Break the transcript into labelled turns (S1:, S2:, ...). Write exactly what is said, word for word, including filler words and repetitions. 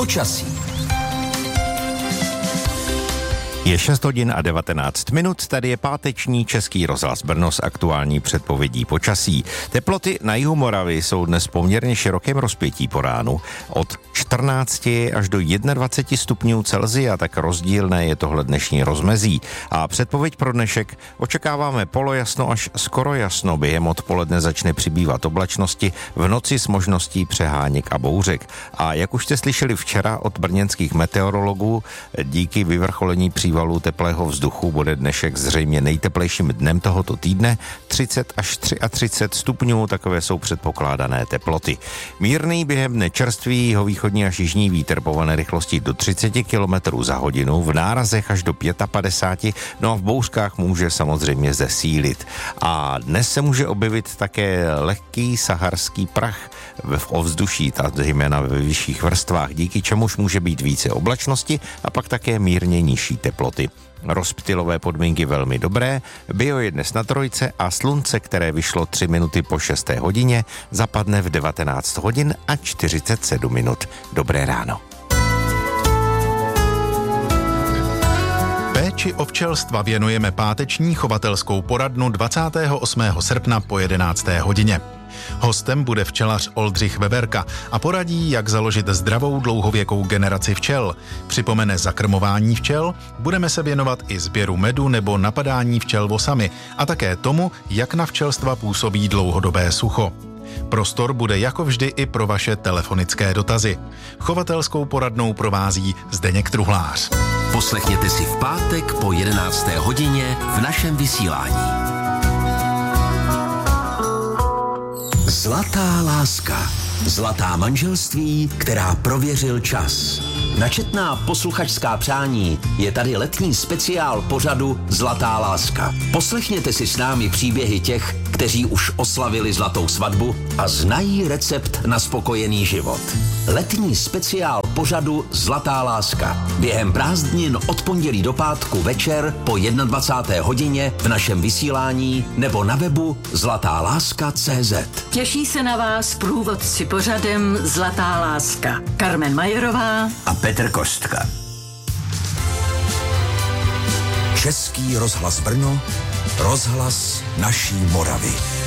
S1: počasí.
S2: Je šest hodin a devatenáct minut, tady je páteční Český rozhlas Brno s aktuální předpovědí počasí. Teploty na jihu Moravy jsou dnes poměrně širokém rozpětí po ránu. Od čtrnácti až do dvaceti jednoho stupňů Celsia, tak rozdílné je tohle dnešní rozmezí. A předpověď pro dnešek: očekáváme polojasno až skoro jasno, během odpoledne začne přibývat oblačnosti, v noci s možností přeháněk a bouřek. A jak už jste slyšeli včera od brněnských meteorologů, díky vyvrcholení přívalů teplého vzduchu bude dnešek zřejmě nejteplejším dnem tohoto týdne, třicet až třicet tři stupňů, takové jsou předpokládané teploty. Mírný během dne čerstvý jihovýchodní až jižní vítr povane rychlostí do třicet kilometrů za hodinu, v nárazech až do padesát pět, no a v bouřkách může samozřejmě zesílit. A dnes se může objevit také lehký saharský prach v ovzduší, zejména ve vyšších vrstvách, díky čemuž může být více oblačnosti a pak také mírně nižší teploty. Rozptylové podmínky velmi dobré, bio je dnes na trojce a slunce, které vyšlo tři minuty po šesté hodině, zapadne v devatenáct hodin a čtyřicet sedm minut. Dobré ráno.
S3: Péči o včelstva věnujeme páteční chovatelskou poradnu dvacátého osmého srpna po jedenácté hodině. Hostem bude včelař Oldřich Veverka a poradí, jak založit zdravou dlouhověkou generaci včel. Připomene zakrmování včel, budeme se věnovat i sběru medu nebo napadání včel vosami a také tomu, jak na včelstva působí dlouhodobé sucho. Prostor bude jako vždy i pro vaše telefonické dotazy. Chovatelskou poradnou provází Zdeněk Truhlář.
S1: Poslechněte si v pátek po jedenácté hodině v našem vysílání. Zlatá láska. Zlatá manželství, která prověřil čas. Na četná posluchačská přání je tady letní speciál pořadu Zlatá láska. Poslechněte si s námi příběhy těch, kteří už oslavili zlatou svatbu a znají recept na spokojený život. Letní speciál pořadu Zlatá láska. Během prázdnin od pondělí do pátku večer po dvacáté jedné hodině v našem vysílání nebo na webu zlatá láska tečka cé zet.
S4: Těší se na vás průvodci pořadem Zlatá láska. Carmen Majerová
S1: a Petr Kostka. Český rozhlas Brno, rozhlas naší Moravy.